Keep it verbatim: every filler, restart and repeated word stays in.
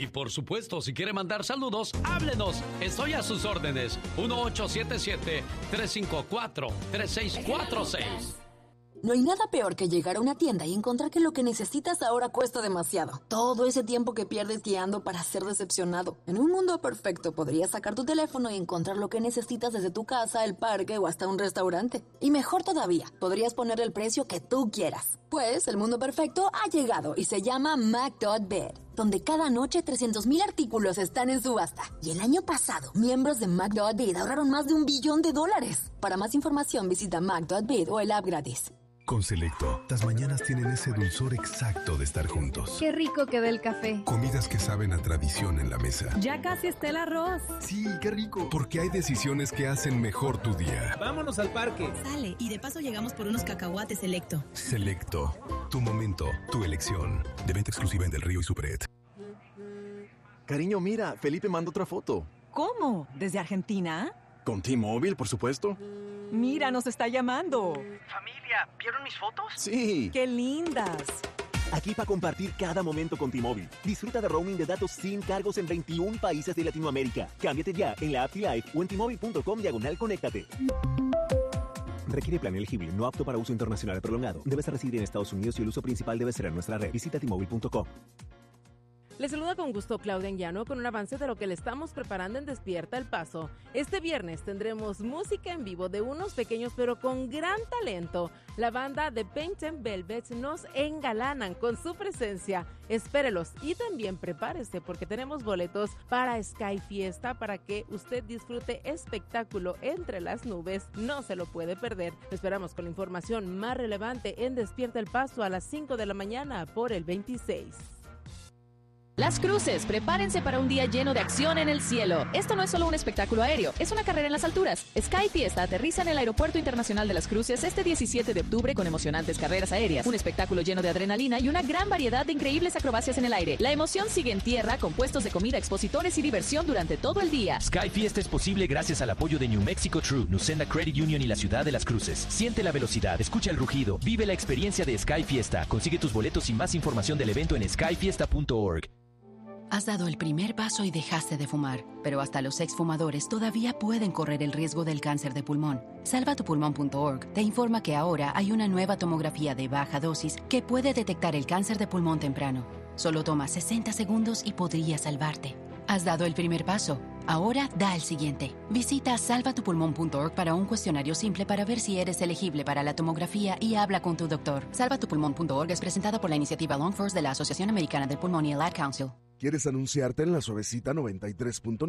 Y por supuesto, si quiere mandar saludos, háblenos. Estoy a sus órdenes. uno ocho siete siete, tres cinco cuatro, tres seis cuatro seis. No hay nada peor que llegar a una tienda y encontrar que lo que necesitas ahora cuesta demasiado. Todo ese tiempo que pierdes guiando para ser decepcionado. En un mundo perfecto podrías sacar tu teléfono y encontrar lo que necesitas desde tu casa, el parque o hasta un restaurante. Y mejor todavía, podrías poner el precio que tú quieras. Pues el mundo perfecto ha llegado y se llama Mac.bid, donde cada noche trescientos mil artículos están en subasta. Y el año pasado, miembros de Mac.bid ahorraron más de un billón de dólares. Para más información visita Mac.bid o el app gratis. Con Selecto, las mañanas tienen ese dulzor exacto de estar juntos. Qué rico queda el café. Comidas que saben a tradición en la mesa. Ya casi está el arroz. Sí, qué rico. Porque hay decisiones que hacen mejor tu día. Vámonos al parque. Sale, y de paso llegamos por unos cacahuates Selecto. Selecto, tu momento, tu elección. De venta exclusiva en Del Río y Superette. Cariño, mira, Felipe mandó otra foto. ¿Cómo? ¿Desde Argentina? Con T-Mobile, por supuesto. Mira, nos está llamando. Familia, ¿vieron mis fotos? Sí. ¡Qué lindas! Aquí para compartir cada momento con T-Mobile. Disfruta de roaming de datos sin cargos en veintiún países de Latinoamérica. Cámbiate ya en la app T-Life o en T-Mobile.com diagonal conéctate. Requiere plan elegible, no apto para uso internacional prolongado. Debes residir en Estados Unidos y el uso principal debe ser en nuestra red. Visita T Mobile punto com. Les saluda con gusto Claudia Anguiano con un avance de lo que le estamos preparando en Despierta el Paso. Este viernes tendremos música en vivo de unos pequeños pero con gran talento. La banda de Painted Velvet nos engalanan con su presencia. Espérelos y también prepárese porque tenemos boletos para Sky Fiesta para que usted disfrute espectáculo entre las nubes. No se lo puede perder. Lo esperamos con la información más relevante en Despierta el Paso a las cinco de la mañana por el veintiséis. Las Cruces, prepárense para un día lleno de acción en el cielo. Esto no es solo un espectáculo aéreo, es una carrera en las alturas. Sky Fiesta aterriza en el Aeropuerto Internacional de las Cruces este diecisiete de octubre con emocionantes carreras aéreas, un espectáculo lleno de adrenalina y una gran variedad de increíbles acrobacias en el aire. La emoción sigue en tierra con puestos de comida, expositores y diversión durante todo el día. Sky Fiesta es posible gracias al apoyo de New Mexico True, Nusenda Credit Union y la Ciudad de las Cruces. Siente la velocidad, escucha el rugido, vive la experiencia de Sky Fiesta. Consigue tus boletos y más información del evento en sky fiesta punto org. Has dado el primer paso y dejaste de fumar, pero hasta los exfumadores todavía pueden correr el riesgo del cáncer de pulmón. salva tu pulmón punto org te informa que ahora hay una nueva tomografía de baja dosis que puede detectar el cáncer de pulmón temprano. Solo toma sesenta segundos y podría salvarte. Has dado el primer paso. Ahora da el siguiente. Visita salva tu pulmón punto org para un cuestionario simple para ver si eres elegible para la tomografía y habla con tu doctor. salva tu pulmón punto org es presentada por la iniciativa Lung First de la Asociación Americana del Pulmón y el Ad Council. ¿Quieres anunciarte en La Suavecita noventa y tres punto